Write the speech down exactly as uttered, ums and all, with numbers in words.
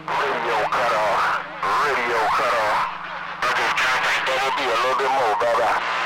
Radio cut off. Radio cut off. Okay, contact double B a little bit more, brother.